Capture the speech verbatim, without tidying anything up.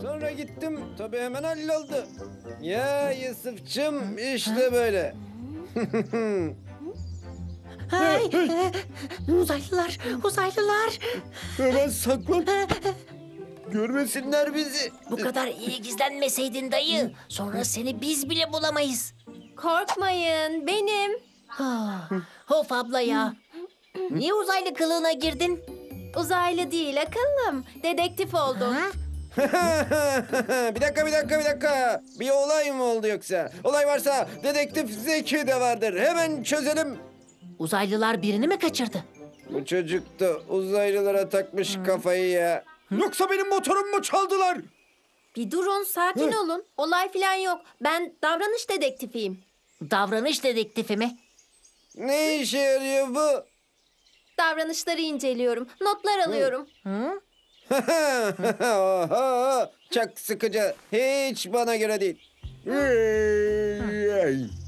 Sonra gittim, tabii hemen halloldu. Ya Yusuf'cum, işte böyle. Ay, e, uzaylılar, uzaylılar. Hemen saklan. Görmesinler bizi. Bu kadar iyi gizlenmeseydin dayı. Sonra seni biz bile bulamayız. Korkmayın, benim. Ah, Of abla ya. Niye uzaylı kılığına girdin? Uzaylı değil, akıllım. Dedektif oldum. Ha? Bir dakika, bir dakika, bir dakika. Bir olay mı oldu yoksa? Olay varsa dedektif Zeki de vardır. Hemen çözelim. Uzaylılar birini mi kaçırdı? Bu çocuk da uzaylılara takmış kafayı ya. Yoksa benim motorumu mu çaldılar? Bir durun, sakin olun. Olay falan yok. Ben davranış dedektifiyim. Davranış dedektifi mi? Ne işe yarıyor bu? Davranışları inceliyorum, notlar alıyorum. Hı? Oho, çok sıkıcı. Hiç bana göre değil.